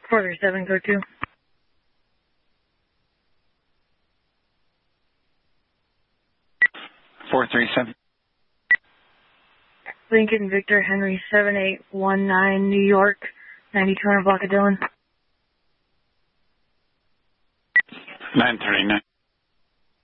437, go to. Lincoln Victor Henry 7819, New York, 9200 block of Dillon. 939.